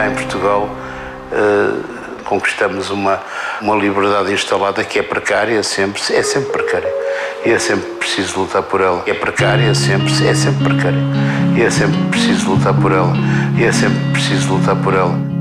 cá em Portugal conquistamos uma liberdade instalada que é precária sempre, é sempre precária. E é sempre preciso lutar por ela. É precária sempre, é sempre precária. E é sempre preciso lutar por ela. E é sempre preciso lutar por ela.